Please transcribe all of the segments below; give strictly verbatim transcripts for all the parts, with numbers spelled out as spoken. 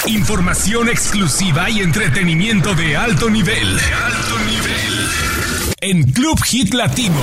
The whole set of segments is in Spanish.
Información exclusiva y entretenimiento de alto nivel. De alto nivel. En Club Hit Latino.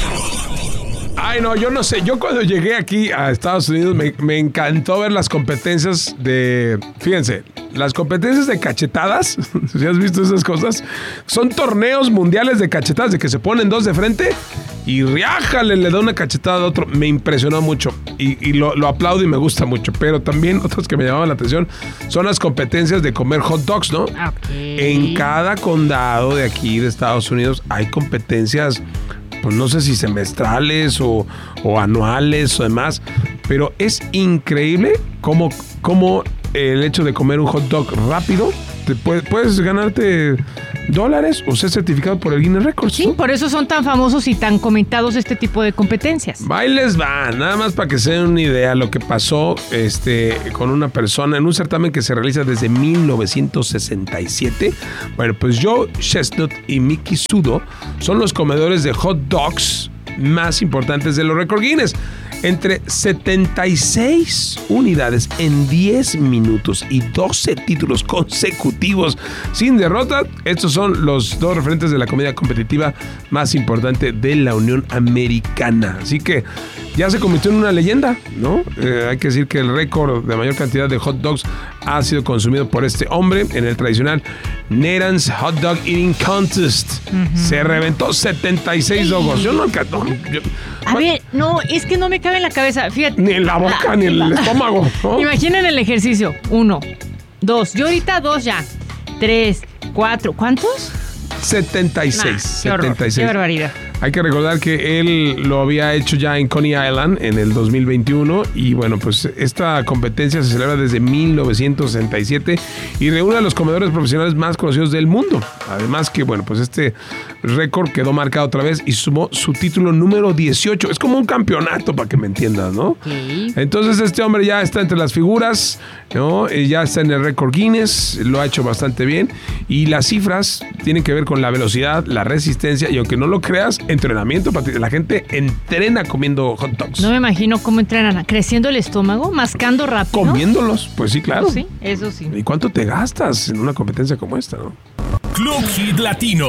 Ay, no, yo no sé. Yo cuando llegué aquí a Estados Unidos me, me encantó ver las competencias de... Fíjense, las competencias de cachetadas. ¿Sí has visto esas cosas? Son torneos mundiales de cachetadas, de que se ponen dos de frente y riájale, le da una cachetada a otro. Me impresionó mucho y, y lo, lo aplaudo y me gusta mucho. Pero también otras que me llamaban la atención son las competencias de comer hot dogs, ¿no? Okay. En cada condado de aquí de Estados Unidos hay competencias, pues no sé si semestrales o, o anuales o demás, pero es increíble cómo, cómo el hecho de comer un hot dog rápido, te puede, puedes ganarte dólares o ser certificado por el Guinness Records. Sí, ¿no? por eso son tan famosos y tan comentados este tipo de competencias. Bailes van, nada más para que se den una idea lo que pasó este, con una persona en un certamen que se realiza desde mil novecientos sesenta y siete. Bueno, pues Joe Chestnut y Mickey Sudo son los comedores de hot dogs más importantes de los récords Guinness. Entre setenta y seis unidades en diez minutos y doce títulos consecutivos sin derrota. Estos son los dos referentes de la comida competitiva más importante de la Unión Americana. Así que ya se convirtió en una leyenda, ¿no? Eh, hay que decir que el récord de mayor cantidad de hot dogs ha sido consumido por este hombre en el tradicional Nathan's Hot Dog Eating Contest. Uh-huh. Se reventó setenta y seis dogos. Yo no... no yo, a ver, no, es que no me cabe en la cabeza. Fíjate. Ni en la boca, ah, ni en el estómago, ¿no? Imaginen el ejercicio. Uno, dos. Yo ahorita dos ya. Tres, cuatro. ¿Cuántos? setenta y seis. Nah, qué horror, setenta y seis. Qué barbaridad. Hay que recordar que él lo había hecho ya en Coney Island en el dos mil veintiuno y bueno, pues esta competencia se celebra desde mil novecientos sesenta y siete y reúne a los comedores profesionales más conocidos del mundo. Además que bueno, pues este récord quedó marcado otra vez y sumó su título número dieciocho. Es como un campeonato, para que me entiendas, ¿no? Sí. Entonces este hombre ya está entre las figuras, ¿no? Y ya está en el récord Guinness, lo ha hecho bastante bien y las cifras tienen que ver con la velocidad, la resistencia y aunque no lo creas, entrenamiento. La gente entrena comiendo hot dogs. No me imagino cómo entrenan. ¿Creciendo el estómago? ¿Mascando rápido? Comiéndolos, pues sí, claro. Sí, eso sí. ¿Y cuánto te gastas en una competencia como esta, no? Club Hit Latino.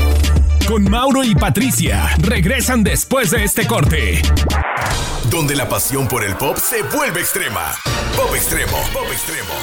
Con Mauro y Patricia. Regresan después de este corte. Donde la pasión por el pop se vuelve extrema. Pop Extremo. Pop Extremo.